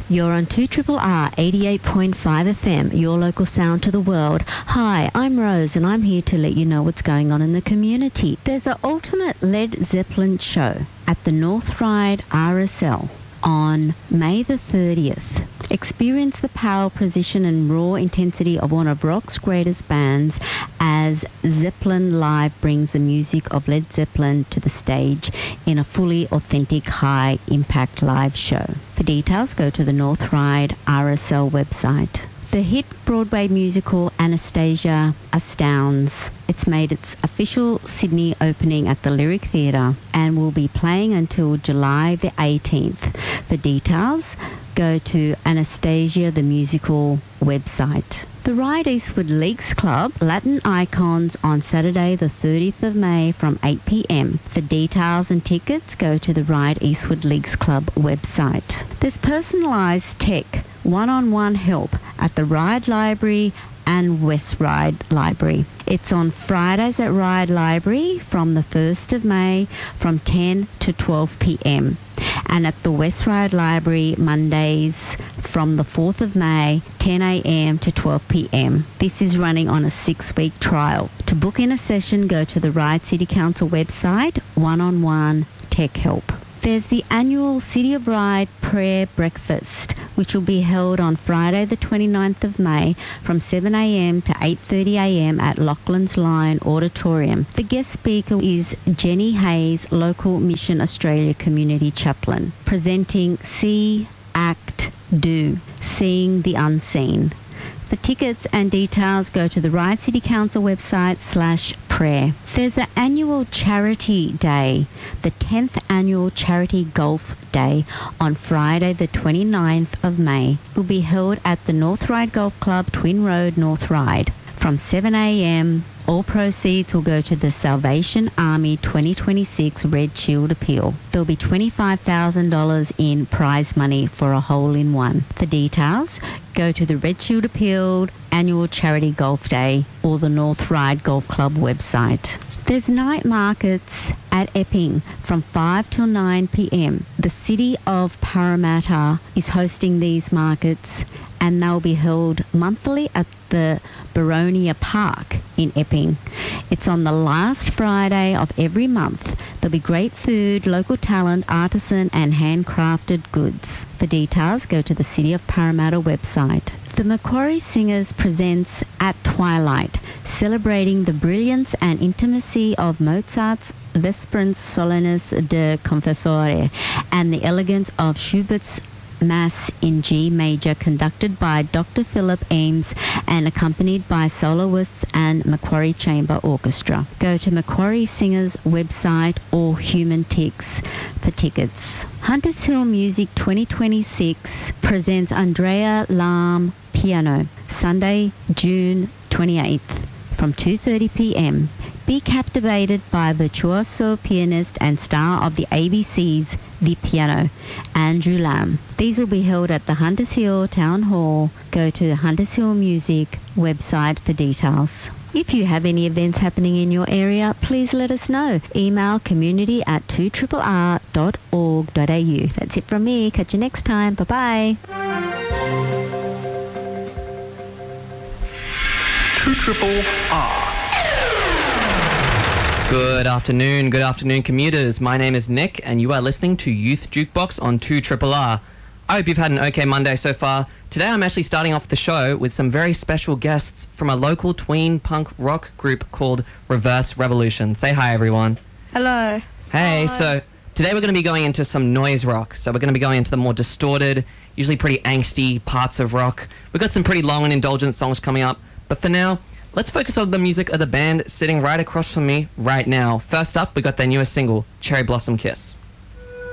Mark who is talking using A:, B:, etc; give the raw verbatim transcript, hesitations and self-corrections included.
A: You're on two R R eighty-eight point five F M, your local sound to the world. Hi, I'm Rose and I'm here to let you know what's going on in the community. There's an ultimate Led Zeppelin show at the North Ryde R S L on May the thirtieth. Experience the power, precision and raw intensity of one of rock's greatest bands as Zeppelin Live brings the music of Led Zeppelin to the stage in a fully authentic high-impact live show. For details, go to the North Ryde R S L website. The hit Broadway musical Anastasia astounds. It's made its official Sydney opening at the Lyric Theatre and will be playing until July the eighteenth. For details, go to Anastasia the Musical website. The Ryde Eastwood Leagues Club Latin Icons on Saturday the thirtieth of May from eight p m. For details and tickets, go to the Ryde Eastwood Leagues Club website. There's personalised tech, one-on-one help at the Ryde Library and West Ryde Library. It's on Fridays at Ryde Library from the first of May from ten to twelve p m and at the West Ryde Library Mondays from the fourth of May, ten a m to twelve p m. This is running on a six-week trial. To book in a session, go to the Ryde City Council website, one-on-one tech help. There's the annual City of Ryde Prayer Breakfast, which will be held on Friday the twenty-ninth of May from seven a m to eight thirty a m at Lauchlan's Line Auditorium. The guest speaker is Jenny Hayes, local Mission Australia Community Chaplain, presenting See, Act, Do, Seeing the Unseen. For tickets and details, go to the Ryde City Council website slash prayer. There's an annual charity day, the tenth annual charity golf day on Friday the twenty-ninth of May. It will be held at the North Ryde Golf Club, Twin Road, North Ryde. From seven a m, all proceeds will go to the Salvation Army twenty twenty-six Red Shield Appeal. There will be twenty-five thousand dollars in prize money for a hole-in-one. For details, go to the Red Shield Appeal Annual Charity Golf Day or the North Ryde Golf Club website. There's night markets at Epping from five till nine p m. The City of Parramatta is hosting these markets and they'll be held monthly at the Baronia Park in Epping. It's on the last Friday of every month. There'll be great food, local talent, artisan and handcrafted goods. For details, go to the City of Parramatta website. The Macquarie Singers presents At Twilight, celebrating the brilliance and intimacy of Mozart's Vesperans Solenis de Confessore and the elegance of Schubert's Mass in G Major, conducted by Doctor Philip Ames and accompanied by soloists and Macquarie Chamber Orchestra. Go to Macquarie Singers website or Human Tix for tickets. Hunters Hill Music twenty twenty-six presents Andrea Lam Piano, Sunday, June twenty-eighth from two thirty p m. Be captivated by virtuoso pianist and star of the A B C's The Piano, Andrew Lamb. These will be held at the Hunters Hill Town Hall. Go to the Hunters Hill Music website for details. If you have any events happening in your area, please let us know. Email community at two R R dot org dot a u. That's it from me. Catch you next time. Bye-bye.
B: two R R.
C: Good afternoon, good afternoon commuters. My name is Nick and you are listening to Youth Jukebox on two R R R. I hope you've had an okay Monday so far. Today I'm actually starting off the show with some very special guests from a local tween punk rock group called Reverse Revolution. Say hi everyone.
D: Hello.
C: Hey,
D: Hi.
C: So today we're going to be going into some noise rock. So we're going to be going into the more distorted, usually pretty angsty parts of rock. We've got some pretty long and indulgent songs coming up. But for now, let's focus on the music of the band sitting right across from me right now. First up, we got their newest single, Cherry Blossom Kiss.